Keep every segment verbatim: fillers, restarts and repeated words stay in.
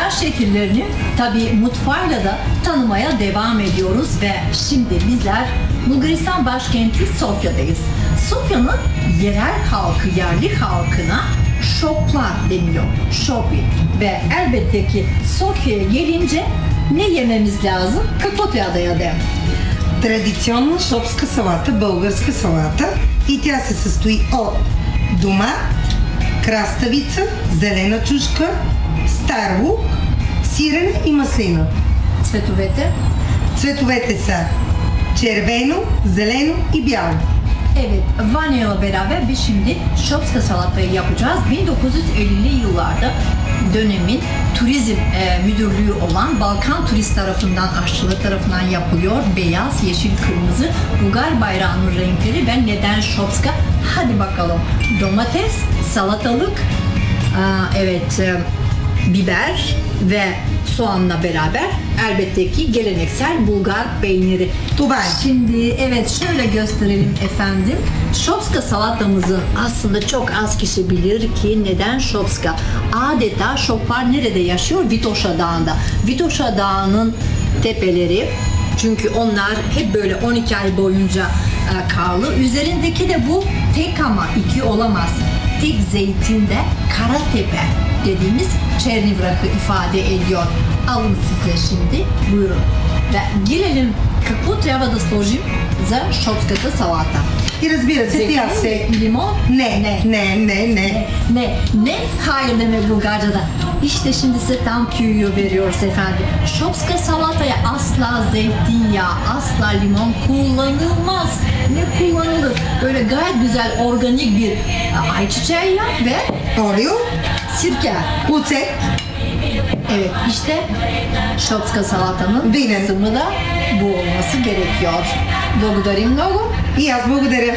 ayran şekillerini tabii mutfağıyla da tanımaya devam ediyoruz ve şimdi bizler Bulgaristan başkenti Sofya'dayız. Sofya'nın yerel halkı, yerli halkına şoplar deniliyor. Şopi. Ve elbette ki Sofya'ya gelince ne yememiz lazım? Какво трябва да ядем? Традиционна шопска салата, българска салата, и тя се състои от домат, краставица, зелена чушка, стар лук, сирене и маслина. Цветовете? Цветовете са червено, зелено и бяло. Evet, Vanya ile beraber biz şimdi şopska salatayı yapacağız. bin dokuz yüz ellili yıllarda dönemin turizm e, müdürlüğü olan Balkan Turist tarafından, aşçılar tarafından yapılıyor. Beyaz, yeşil, kırmızı, Bulgar bayrağının renkleri ve neden şopska? Hadi bakalım. Domates, salatalık, aa, evet, e, biber ve soğanla beraber elbette ki geleneksel Bulgar peyniri. Tuval. Şimdi evet şöyle gösterelim efendim. Şopska salatamızı aslında çok az kişi bilir ki neden şopska? Adeta şoplar nerede yaşıyor? Vitoša Dağı'nda. Vitoša Dağı'nın tepeleri, çünkü onlar hep böyle on iki ay boyunca e, karlı. Üzerindeki de bu tek ama iki olamaz. Tek zeytinde Karatepe dediğimiz Черни-връх ifade ediyor. Alın size şimdi, buyurun. Ve gelelim, какво трябва да сложим за шопската салата? И разбира се, тя се... Limon? Не, не, не, не, не. Ne? Ne? Hayır demek Bulgarca'da. İşte şimdi size tam tüyü veriyoruz efendim. Şopska salataya asla zeytinyağı, asla limon kullanılmaz. Ne kullanılır? Böyle gayet güzel organik bir ayçiçeği yağı ve Олио, sirke. оцет, Evet, işte şopska salatanın Benim. kısmı da bu olması gerekiyor. Благодарим много. и аз благодаря.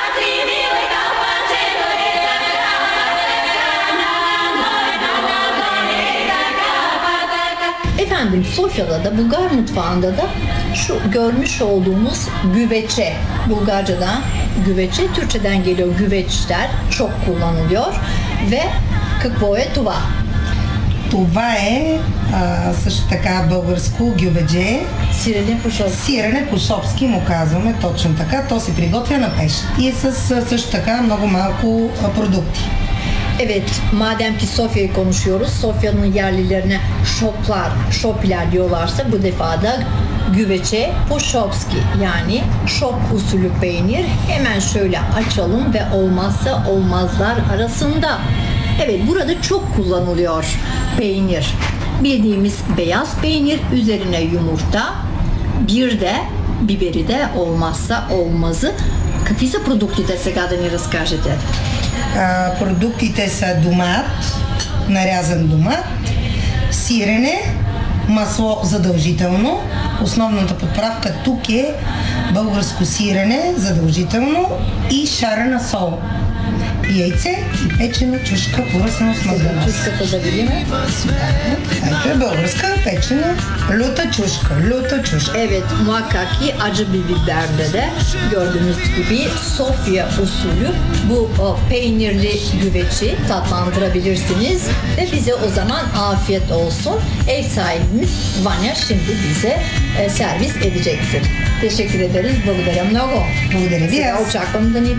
Efendim Sofya'da da Bulgar mutfağında da şu görmüş olduğumuz güveçe, Bulgarca'da güveçe, Türkçeden geliyor güveçler çok kullanılıyor ve какво е това? Това е а, също така българско гюведже. Сирене по шопски. Сирене по шопски му казваме точно така. То се приготвя на пещ. И е с а, също така много малко а, продукти. Evet, madem ki Sofya'yı konuşuyoruz, Sofya'nın yerlilerine şoplar, şopiler diyorlarsa bu defa da güveçe poşopski yani şop usulü peynir. Hemen şöyle açalım ve olmazsa olmazlar arasında. Evet, burada çok kullanılıyor peynir. Bildiğimiz beyaz peynir, üzerine yumurta, bir de biberi de olmazsa olmazı. Какви са продуктите сега да ни разкажете? А, продуктите са домат, нарязан домат, сирене, масло задължително. Основната подправка тук е българско сирене задължително и шарена сол. Яйце и печена чушка, поръсна с мазнина. Чушката да видим. Ето е българска печена люта чушка, люта чушка. Evet, muhakkak ki acı bir biberde de gördüğünüz gibi Sofya usulü bu o, peynirli güveci tatlandırabilirsiniz ve bize o zaman afiyet olsun. Ev sahibimiz Vanya şimdi bize e, servis edecektir. Teşekkür ederiz. Благодаря много. Благодаря ви. Сега очаквам да ни